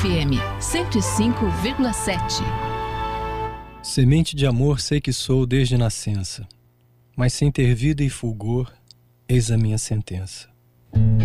FM 105,7. Semente de amor sei que sou desde nascença, mas sem ter vida e fulgor, eis a minha sentença.